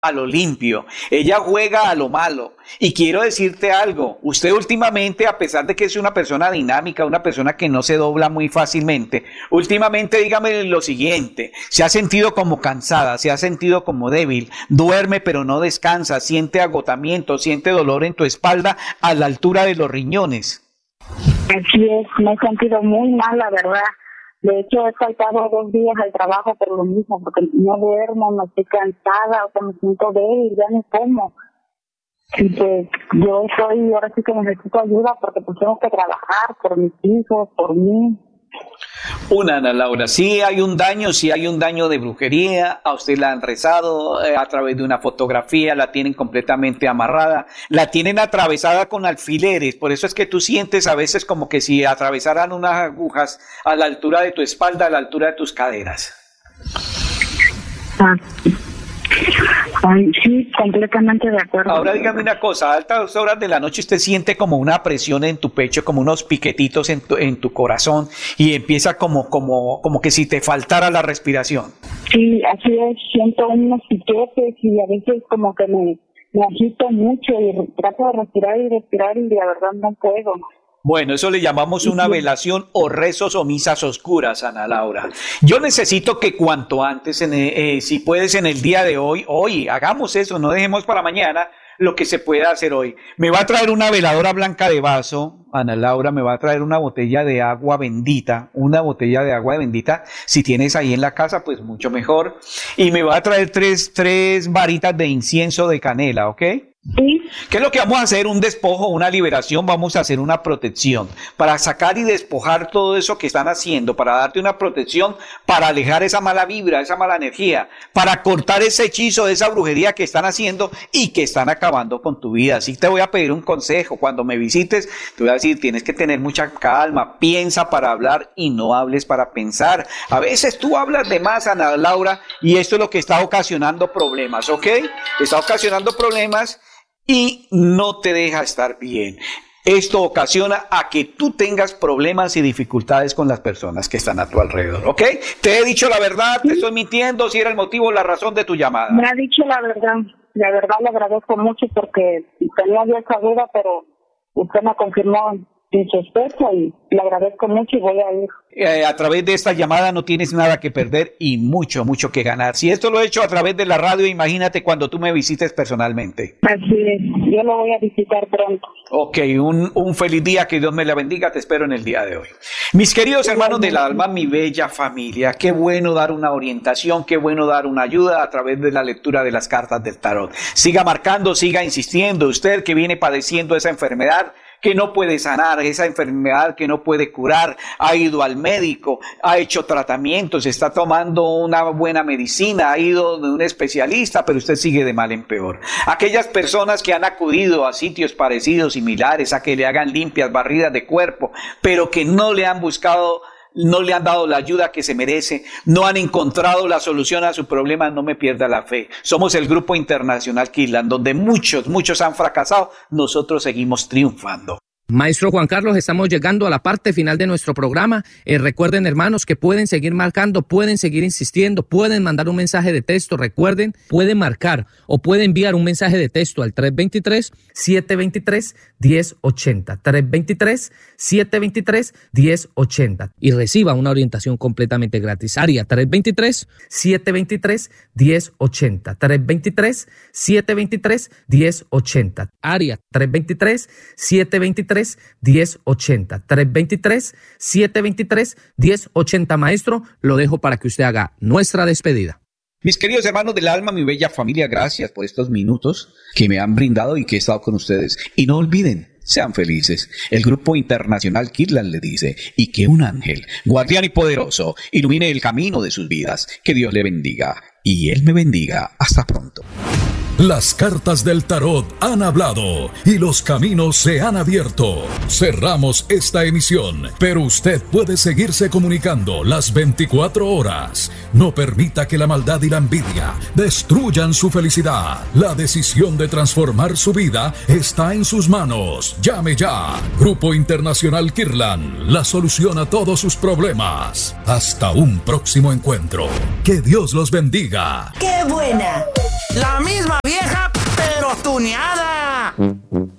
a lo limpio, ella juega a lo malo. Y quiero decirte algo, usted últimamente, a pesar de que es una persona dinámica, una persona que no se dobla muy fácilmente, últimamente dígame lo siguiente, se ha sentido como cansada, se ha sentido como débil, duerme pero no descansa, siente agotamiento, siente dolor en tu espalda a la altura de los riñones. Así es, me he sentido muy mal, la verdad. De hecho, he faltado 2 días al trabajo por lo mismo, porque no duermo, me estoy cansada, o sea, me siento débil, ya no como. Y pues yo ahora sí que necesito ayuda porque pues tengo que trabajar por mis hijos, por mí. Ana Laura, sí hay un daño de brujería, a usted la han rezado a través de una fotografía, la tienen completamente amarrada, la tienen atravesada con alfileres, por eso es que tú sientes a veces como que si atravesaran unas agujas a la altura de tu espalda, a la altura de tus caderas. Ay, sí, completamente de acuerdo. Ahora dígame una cosa, a altas horas de la noche usted siente como una presión en tu pecho, como unos piquetitos en tu corazón y empieza como que si te faltara la respiración. Sí, así es, siento unos piquetes y a veces como que me agito mucho y trato de respirar y la verdad no puedo. Bueno, eso le llamamos una velación o rezos o misas oscuras, Ana Laura. Yo necesito que cuanto antes, si puedes en el día de hoy, hagamos eso, no dejemos para mañana lo que se pueda hacer hoy. Me va a traer una veladora blanca de vaso, Ana Laura, me va a traer una botella de agua bendita, si tienes ahí en la casa, pues mucho mejor. Y me va a traer tres varitas de incienso de canela, ¿ok? Sí. ¿Qué es lo que vamos a hacer? Un despojo, una liberación, vamos a hacer una protección para sacar y despojar todo eso que están haciendo, para darte una protección, para alejar esa mala vibra, esa mala energía, para cortar ese hechizo, esa brujería que están haciendo y que están acabando con tu vida. Así te voy a pedir un consejo, cuando me visites te voy a decir, tienes que tener mucha calma, piensa para hablar y no hables para pensar. A veces tú hablas de más, Ana Laura, y esto es lo que está ocasionando problemas, ¿ok? Está ocasionando problemas y no te deja estar bien. Esto ocasiona a que tú tengas problemas y dificultades con las personas que están a tu alrededor, ¿ok? Te he dicho la verdad, te estoy mintiendo, si era el motivo, la razón de tu llamada. Me ha dicho la verdad le agradezco mucho porque tenía yo esa duda, pero usted me confirmó sin sospecha y le agradezco mucho y voy a ir. A través de esta llamada no tienes nada que perder y mucho que ganar. Si esto lo he hecho a través de la radio, imagínate cuando tú me visites personalmente. Así es, yo lo voy a visitar pronto. Ok, un feliz día, que Dios me la bendiga, te espero en el día de hoy. Mis queridos hermanos del alma, mi bella familia, qué bueno dar una orientación, qué bueno dar una ayuda a través de la lectura de las cartas del tarot. Siga marcando, siga insistiendo, usted que viene padeciendo esa enfermedad, que no puede sanar, esa enfermedad que no puede curar, ha ido al médico, ha hecho tratamientos, está tomando una buena medicina, ha ido de un especialista, pero usted sigue de mal en peor. Aquellas personas que han acudido a sitios parecidos, similares, a que le hagan limpias, barridas de cuerpo, pero que no le han buscado, no le han dado la ayuda que se merece, no han encontrado la solución a su problema, no me pierda la fe. Somos el Grupo Internacional Kirtland, donde muchos han fracasado, nosotros seguimos triunfando. Maestro Juan Carlos, estamos llegando a la parte final de nuestro programa. Recuerden, hermanos, que pueden seguir marcando, pueden seguir insistiendo, pueden mandar un mensaje de texto. Recuerden, pueden marcar o pueden enviar un mensaje de texto al 323-723-1080. 323-723-1080. Y reciba una orientación completamente gratis. Área 323-723-1080. 323-723-1080. Área 323-723-1080. 323-723-1080. Maestro, lo dejo para que usted haga nuestra despedida. Mis queridos hermanos del alma, mi bella familia, gracias por estos minutos que me han brindado y que he estado con ustedes. Y no olviden, sean felices. El Grupo Internacional Kirtland le dice, y que un ángel, guardián y poderoso, ilumine el camino de sus vidas. Que Dios le bendiga y Él me bendiga. Hasta pronto. Las cartas del tarot han hablado y los caminos se han abierto. Cerramos esta emisión, pero usted puede seguirse comunicando las 24 horas. No permita que la maldad y la envidia destruyan su felicidad. La decisión de transformar su vida está en sus manos. Llame ya. Grupo Internacional Kirtland, la solución a todos sus problemas. Hasta un próximo encuentro. Que Dios los bendiga. ¡Qué buena! La misma vieja, pero tuneada.